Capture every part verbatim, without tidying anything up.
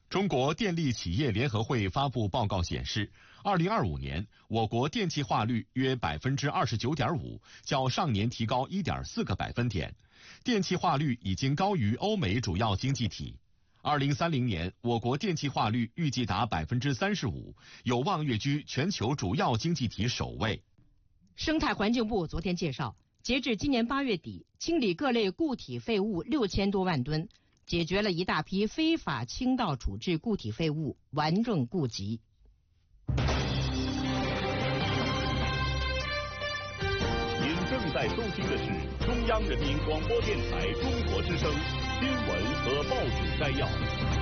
中国电力企业联合会发布报告显示，二零二五年我国电气化率约百分之二十九点五，较上年提高一点四个百分点，电气化率已经高于欧美主要经济体。二零三零年，我国电气化率预计达百分之三十五，有望跃居全球主要经济体首位。 生态环境部昨天介绍，截至今年八月底，清理各类固体废物六千多万吨，解决了一大批非法倾倒处置固体废物，顽症痼疾。 您正在收听的是中央人民广播电台中国之声新闻和报纸摘要。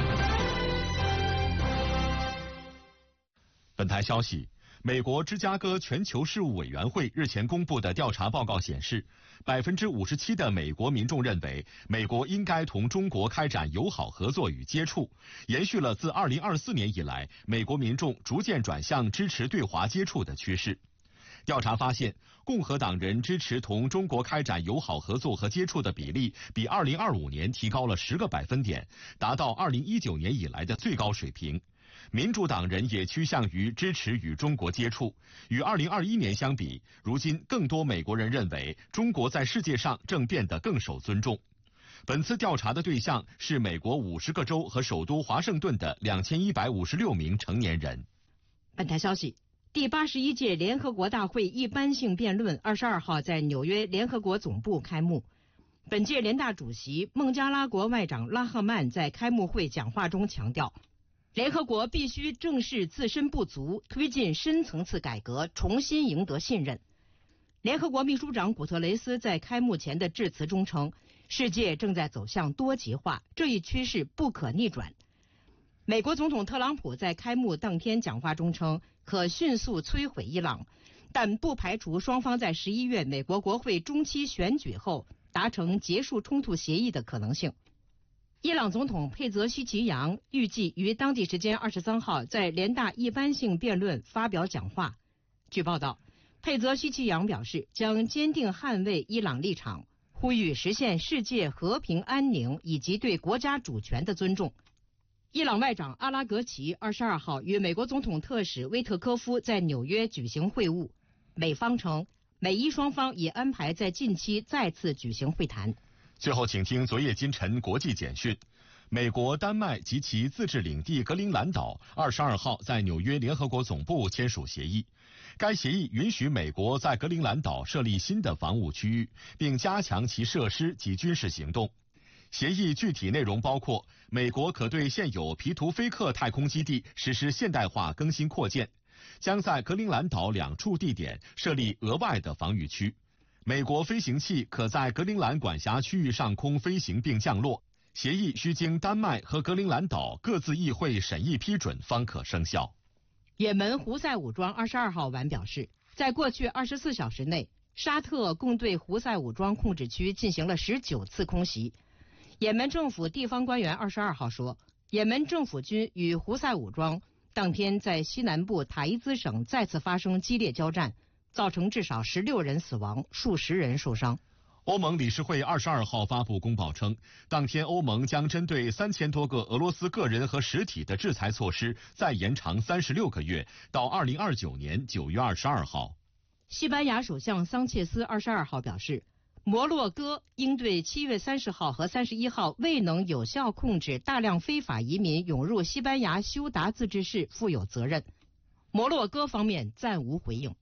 本台消息。美国芝加哥全球事务委员会日前公布的调查报告显示，百分之五十七的美国民众认为美国应该同中国开展友好合作与接触，延续了自二零二四年以来美国民众逐渐转向支持对华接触的趋势。调查发现，共和党人支持同中国开展友好合作和接触的比例比二零二五年提高了十个百分点，达到二零一九年以来的最高水平。民主党人也趋向于支持与中国接触，与二零二一年相比，如今更多美国人认为中国在世界上正变得更受尊重。本次调查的对象是美国五十个州和首都华盛顿的两千一百五十六名成年人。 本台消息，第八十一届联合国大会一般性辩论二十二号在纽约联合国总部开幕。本届联大主席孟加拉国外长拉赫曼在开幕会讲话中强调，联合国必须正视自身不足，推进深层次改革，重新赢得信任。联合国秘书长古特雷斯在开幕前的致辞中称，世界正在走向多极化，这一趋势不可逆转。美国总统特朗普在开幕当天讲话中称，可迅速摧毁伊朗，但不排除双方在十一月美国国会中期选举后达成结束冲突协议的可能性。伊朗总统佩泽希奇扬预计于当地时间二十三号在联大一般性辩论发表讲话。据报道，佩泽希奇扬表示将坚定捍卫伊朗立场，呼吁实现世界和平安宁以及对国家主权的尊重。伊朗外长阿拉格齐二十二号与美国总统特使威特科夫在纽约举行会晤，美方称美伊双方已安排在近期再次举行会谈。 最后，请听昨夜今晨国际简讯。美国、丹麦及其自治领地格陵兰岛二十二号在纽约联合国总部签署协议。该协议允许美国在格陵兰岛设立新的防务区域，并加强其设施及军事行动。协议具体内容包括，美国可对现有皮图菲克太空基地实施现代化更新扩建，将在格陵兰岛两处地点设立额外的防御区。美国飞行器可在格陵兰管辖区域上空飞行并降落，协议需经丹麦和格陵兰岛各自议会审议批准方可生效。 也门胡塞武装二十二号晚表示，在过去二十四小时内，沙特共对胡塞武装控制区进行了十九次空袭。也门政府地方官员二十二号说，也门政府军与胡塞武装当天在西南部塔伊兹省再次发生激烈交战，造成至少十六人死亡，数十人受伤。 欧盟理事会二十二号发布公报称，当天欧盟将针对三千多个俄罗斯个人和实体的制裁措施再延长三十六个月，到二零二九年九月二十二号。 西班牙首相桑切斯二十二号表示，摩洛哥应对七月三十号和三十一号未能有效控制大量非法移民涌入西班牙休达自治市负有责任。摩洛哥方面暂无回应。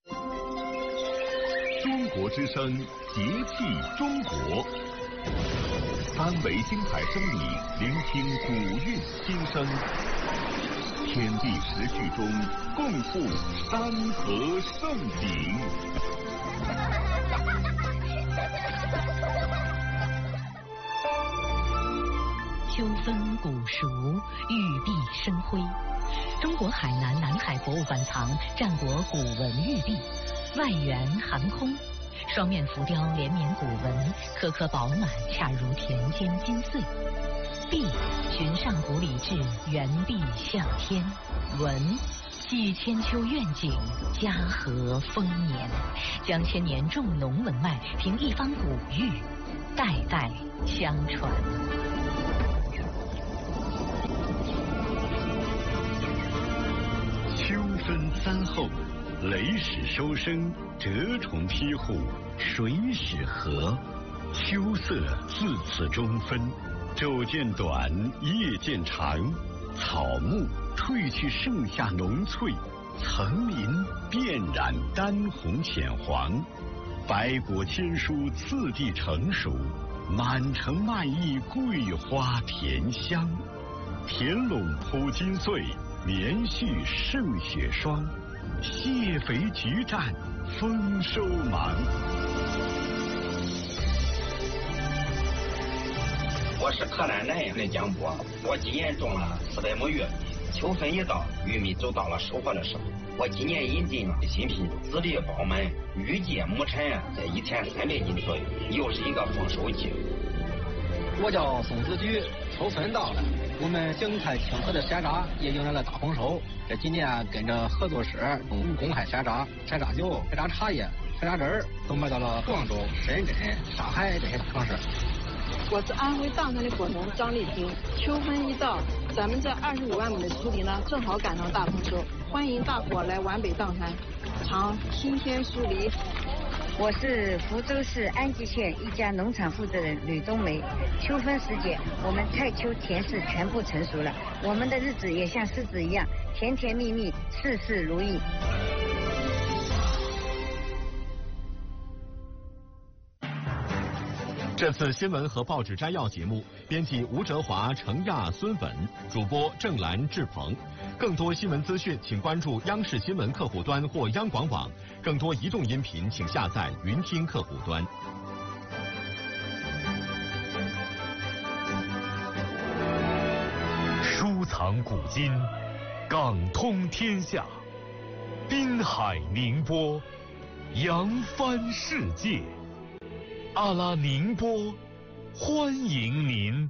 中国之声，节气中国。三维精彩声理，聆听古韵心声。天地时序中，共赴山河盛景。 秋分古熟，玉璧生辉。中国海南南海博物馆藏战国古文玉璧，外圆含空，双面浮雕连绵古文，颗颗饱满，恰如田间金穗。璧寻上古礼制，圆璧向天。文系千秋愿景，家和丰年，将千年重农文脉凭一方古玉，代代相传。 分三候，雷始收声，蛰虫披户，水始和。秋色自此中分，昼渐短，夜渐长。草木褪去盛夏浓翠，层林遍染丹红浅黄。百果千蔬次第成熟，满城漫溢桂花甜香。田垄铺金穗，连续胜雪霜。蟹肥菊绽，丰收忙。 我是河南南阳的江波，我今年种了四百亩玉米，秋分一到，玉米就到了收获的时候。我今年引进了新品种，籽粒饱满，预计亩产在一千三百斤左右，又是一个丰收季。 我叫宋子菊，秋分到了，我们景泰清河的山楂也迎来了大丰收。这今年跟着合作社公开山楂、山楂酒、山楂茶叶、山楂汁儿都卖到了广州、深圳、上海这些大城市。 我是安徽砀山的果农张丽萍。秋分一到，咱们这二十五万亩的土地呢，正好赶上大丰收，欢迎大伙来皖北砀山尝新鲜酥梨。 我是福州市安吉县一家农场负责人吕冬梅。秋分时节，我们菜秋甜柿全部成熟了，我们的日子也像狮子一样甜甜蜜蜜，事事如意。 这次新闻和报纸摘要节目，编辑吴哲华、程亚、孙稳，主播郑兰、志鹏。更多新闻资讯，请关注央视新闻客户端或央广网。更多移动音频，请下载云听客户端。 收藏古今，港通天下，滨海宁波，扬帆世界。阿拉宁波，欢迎您。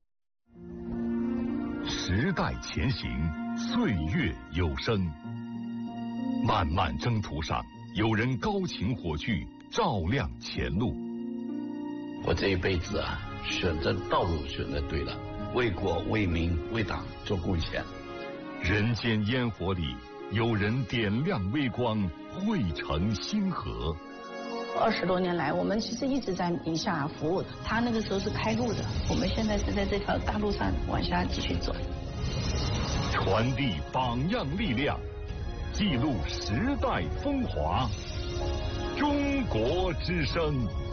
时代前行，岁月有声。漫漫征途上，有人高擎火炬，照亮前路。 我这一辈子啊，选择道路选择对了，为国为民为党做贡献。 人间烟火里，有人点亮微光，汇成星河。 二十多年来，我们其实一直在宁夏服务的。他那个时候是开路的，我们现在是在这条大路上往下继续走。 传递榜样力量，记录时代风华。中国之声。